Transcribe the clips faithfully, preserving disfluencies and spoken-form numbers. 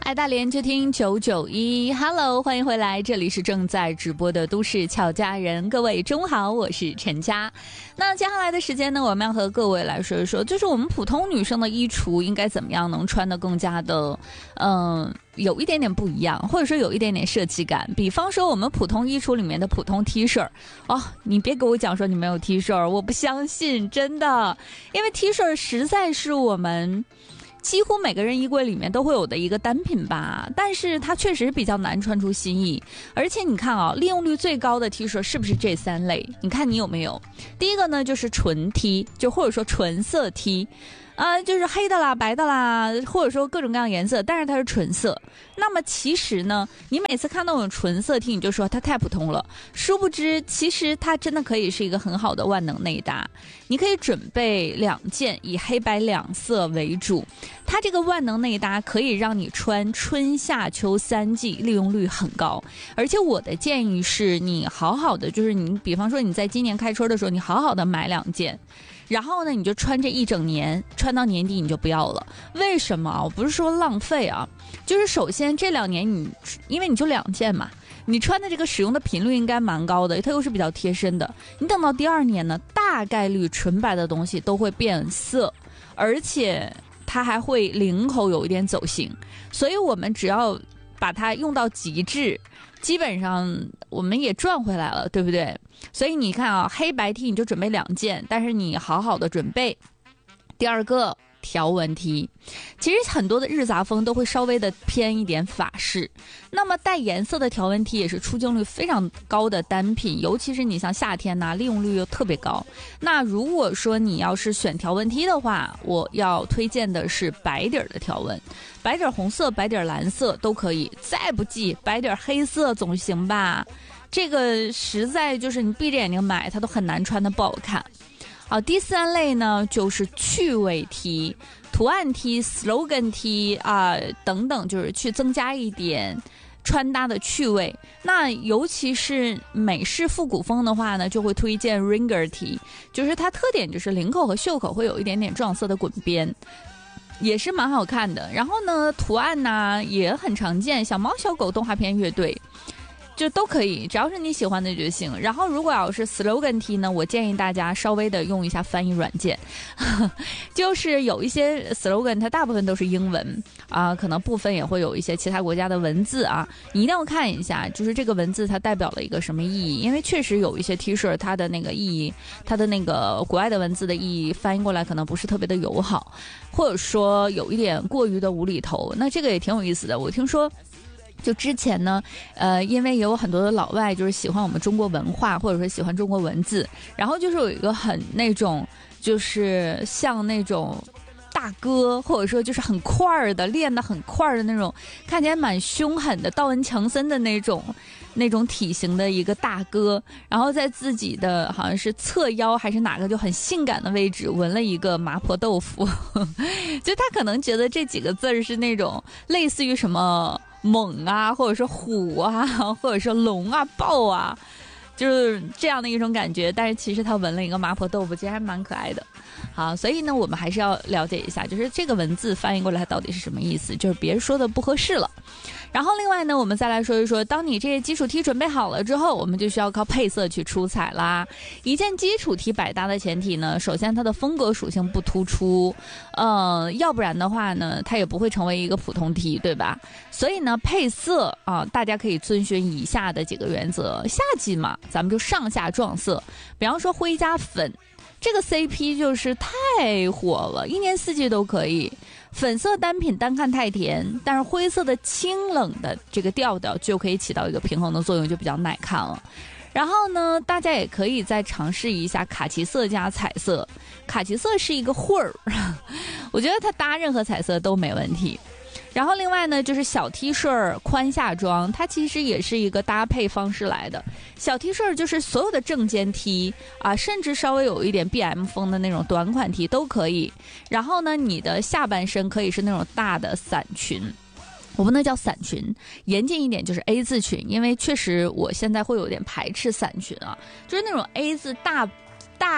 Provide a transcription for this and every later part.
爱大连就听九九一 Hello， 欢迎回来，这里是正在直播的都市俏佳人，各位中午好，我是陈佳。那接下来的时间呢，我们要和各位来说一说，就是我们普通女生的衣橱应该怎么样能穿得更加的嗯、呃有一点点不一样，或者说有一点点设计感。比方说我们普通衣橱里面的普通 T 恤哦，你别给我讲说你没有 T 恤，我不相信，真的，因为 T 恤实在是我们几乎每个人衣柜里面都会有的一个单品吧，但是它确实比较难穿出新意。而且你看啊，利用率最高的 T 恤是不是这三类？你看你有没有？第一个呢就是纯 T， 就或者说纯色 T。呃，就是黑的啦、白的啦，或者说各种各样颜色，但是它是纯色。那么其实呢，你每次看到那种纯色 T， 你就说它太普通了。殊不知，其实它真的可以是一个很好的万能内搭。你可以准备两件，以黑白两色为主。它这个万能内搭可以让你穿春夏秋三季，利用率很高。而且我的建议是，你好好的，就是你比方说你在今年开春的时候，你好好的买两件。然后呢，你就穿这一整年，穿到年底你就不要了。为什么？我不是说浪费啊，就是首先这两年你，因为你就两件嘛，你穿的这个使用的频率应该蛮高的，它又是比较贴身的。你等到第二年呢，大概率纯白的东西都会变色，而且它还会领口有一点走形，所以我们只要把它用到极致，基本上我们也赚回来了，对不对？所以你看啊，黑白 T 你就准备两件，但是你好好的准备。第二个条纹 T， 其实很多的日杂风都会稍微的偏一点法式，那么带颜色的条纹 T 也是出镜率非常高的单品，尤其是你像夏天呐、啊，利用率又特别高。那如果说你要是选条纹 T 的话，我要推荐的是白底的条纹，白底红色、白底蓝色都可以，再不济白底黑色总行吧。这个实在就是你闭着眼睛买它都很难穿的不好看。好，第三类呢就是趣味 T、图案 T、slogan T 啊、呃、等等，就是去增加一点穿搭的趣味。那尤其是美式复古风的话呢，就会推荐 ringer T， 就是它特点就是领口和袖口会有一点点撞色的滚边，也是蛮好看的。然后呢，图案呢也很常见，小猫小狗动画片乐队就都可以，只要是你喜欢的就行。然后如果要是 slogan T 呢，我建议大家稍微的用一下翻译软件就是有一些 slogan 它大部分都是英文啊、呃，可能部分也会有一些其他国家的文字啊，你一定要看一下就是这个文字它代表了一个什么意义。因为确实有一些 T 恤它的那个意义，它的那个国外的文字的意义翻译过来可能不是特别的友好，或者说有一点过于的无厘头。那这个也挺有意思的，我听说就之前呢，呃，因为也有很多的老外就是喜欢我们中国文化，或者说喜欢中国文字，然后就是有一个很那种，就是像那种大哥，或者说就是很块儿的，练得很块儿的那种，看起来蛮凶狠的，道恩强森的那种。那种体型的一个大哥，然后在自己的好像是侧腰还是哪个就很性感的位置纹了一个麻婆豆腐就他可能觉得这几个字是那种类似于什么猛啊，或者说虎啊，或者说龙啊、豹啊，就是这样的一种感觉。但是其实他纹了一个麻婆豆腐，其实还蛮可爱的。好，所以呢我们还是要了解一下，就是这个文字翻译过来它到底是什么意思，就是别说的不合适了。然后另外呢，我们再来说一说，当你这些基础 T 准备好了之后，我们就需要靠配色去出彩啦。一件基础 T 百搭的前提呢，首先它的风格属性不突出，呃，要不然的话呢，它也不会成为一个普通 T， 对吧？所以呢，配色啊、呃，大家可以遵循以下的几个原则。夏季嘛，咱们就上下撞色，比方说灰加粉，这个 C P 就是太火了，一年四季都可以。粉色单品单看太甜，但是灰色的清冷的这个调调就可以起到一个平衡的作用，就比较耐看了。然后呢，大家也可以再尝试一下卡其色加彩色，卡其色是一个混儿，我觉得它搭任何彩色都没问题。然后另外呢，就是小 T 恤宽下装，它其实也是一个搭配方式来的。小 T 恤就是所有的正肩 T 啊，甚至稍微有一点 B M 风的那种短款 T 都可以。然后呢，你的下半身可以是那种大的伞裙，我不能叫伞裙，严谨一点就是 A 字裙，因为确实我现在会有点排斥伞裙啊，就是那种 A 字大大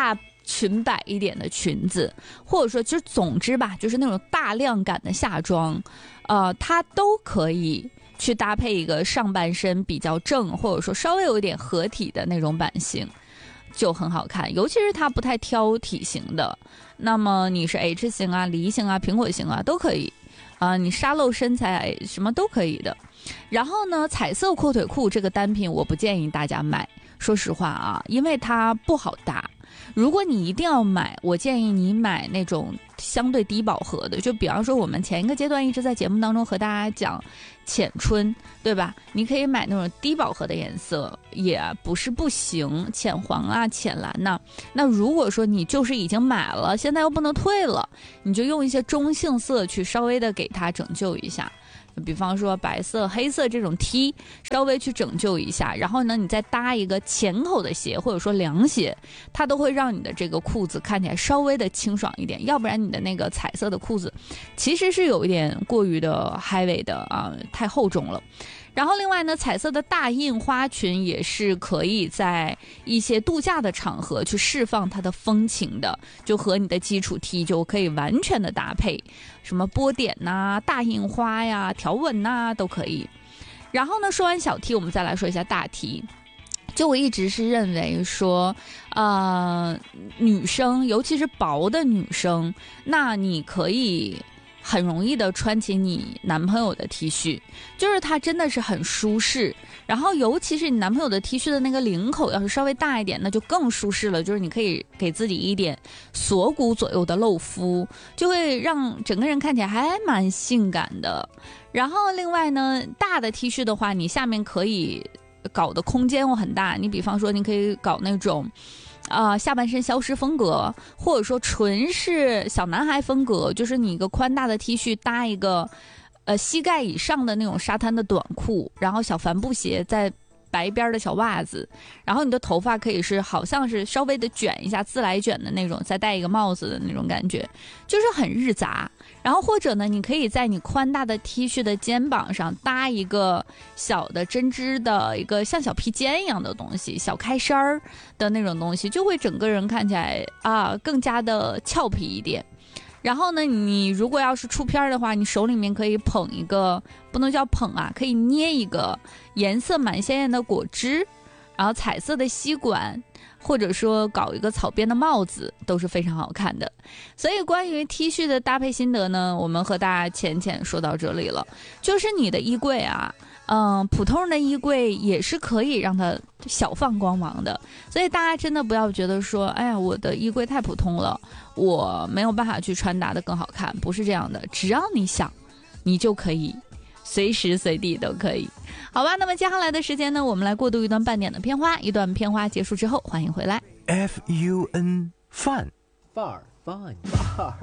裙摆一点的裙子，或者说就是总之吧，就是那种大量感的夏装，呃，它都可以去搭配一个上半身比较正，或者说稍微有一点合体的那种版型，就很好看。尤其是它不太挑体型的，那么你是 H 型啊、梨型啊、苹果型啊都可以啊、呃，你沙漏身材什么都可以的。然后呢，彩色阔腿裤这个单品我不建议大家买，说实话啊，因为它不好搭。如果你一定要买，我建议你买那种相对低饱和的，就比方说我们前一个阶段一直在节目当中和大家讲浅春，对吧？你可以买那种低饱和的颜色，也不是不行，浅黄啊、浅蓝呐、啊。那如果说你就是已经买了，现在又不能退了，你就用一些中性色去稍微的给它拯救一下。比方说白色、黑色这种 T 稍微去拯救一下，然后呢你再搭一个浅口的鞋或者说凉鞋，它都会让你的这个裤子看起来稍微的清爽一点，要不然你的那个彩色的裤子其实是有一点过于的 heavy 的啊，太厚重了。然后另外呢，彩色的大印花裙也是可以在一些度假的场合去释放它的风情的，就和你的基础 T 就可以完全的搭配，什么波点呐、啊、大印花呀、条纹呐都可以。然后呢，说完小 T， 我们再来说一下大 T。就我一直是认为说，呃，女生尤其是薄的女生，那你可以很容易的穿起你男朋友的 T 恤，就是它真的是很舒适。然后尤其是你男朋友的 T 恤的那个领口要是稍微大一点，那就更舒适了，就是你可以给自己一点锁骨左右的露肤，就会让整个人看起来还蛮性感的。然后另外呢，大的 T 恤的话，你下面可以搞的空间又很大，你比方说你可以搞那种啊、呃，下半身消失风格，或者说纯是小男孩风格，就是你一个宽大的 T 恤搭一个呃膝盖以上的那种沙滩的短裤，然后小帆布鞋，再白边的小袜子，然后你的头发可以是好像是稍微的卷一下自来卷的那种，再戴一个帽子的那种感觉，就是很日杂。然后或者呢，你可以在你宽大的 T 恤的肩膀上搭一个小的针织的一个像小披肩一样的东西，小开衫儿的那种东西，就会整个人看起来啊更加的俏皮一点。然后呢，你如果要是出片的话，你手里面可以捧一个，不能叫捧啊，可以捏一个颜色蛮鲜艳的果汁，然后彩色的吸管，或者说搞一个草编的帽子，都是非常好看的。所以关于 T 恤的搭配心得呢，我们和大家浅浅说到这里了。就是你的衣柜啊，嗯，普通人的衣柜也是可以让它小放光芒的，所以大家真的不要觉得说，哎呀，我的衣柜太普通了，我没有办法去穿搭的更好看，不是这样的，只要你想，你就可以随时随地都可以。好吧，那么接下来的时间呢，我们来过渡一段半点的片花，一段片花结束之后，欢迎回来。 F U N 范范儿 fun 范儿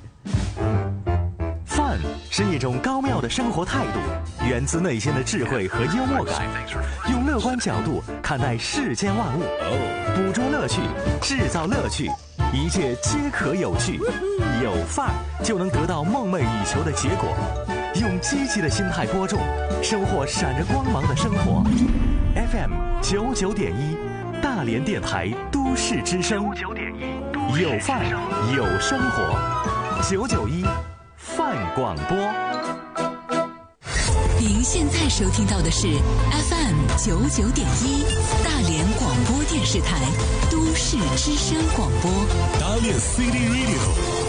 范是一种高妙的生活态度，源自内心的智慧和幽默感，用乐观角度看待世间万物，捕捉乐趣，制造乐趣，一切皆可有趣。有范儿就能得到梦寐以求的结果。用积极的心态播种，收获闪着光芒的生活。F M 九九点一，大连电台都市之声，有范儿有生活，九九一范广播。 您现在收听到的是 F M 九九点一，大连广播电视台都市之声广播。 大连 City Radio。